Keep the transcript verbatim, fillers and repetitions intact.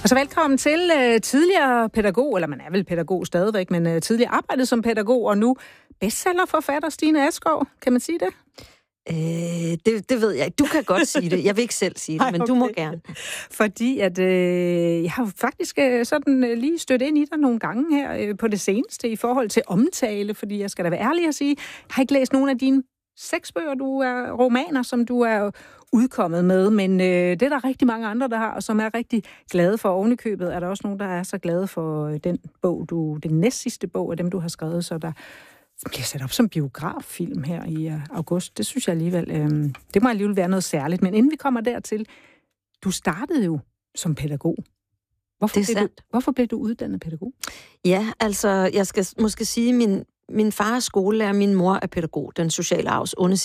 Og så velkommen til uh, tidligere pædagog, eller man er vel pædagog stadigvæk, men uh, tidligere arbejdet som pædagog, og nu bestsellerforfatter Stine Askov. Kan man sige det? Øh, det, det ved jeg ikke. Du kan godt sige det. Jeg vil ikke selv sige det, men okay. Du må gerne. Fordi at øh, jeg har faktisk øh, sådan øh, lige stødt ind i dig nogle gange her øh, på det seneste i forhold til omtale, fordi jeg skal da være ærlig at sige, jeg har ikke læst nogen af dine seks bøger, du er romaner, som du er udkommet med, men øh, det er der rigtig mange andre, der har, og som er rigtig glade for. Ovenikøbet er der også nogen, der er så glade for den bog, du, den næstsidste bog af dem, du har skrevet, så der bliver sat op som biograffilm her i uh, august. Det synes jeg alligevel, øh, det må alligevel være noget særligt. Men inden vi kommer dertil, du startede jo som pædagog. Hvorfor, det er blev, du, hvorfor blev du uddannet pædagog? Ja, altså, jeg skal måske sige, min, min far er skolelærer, min mor er pædagog, den sociale arvs onde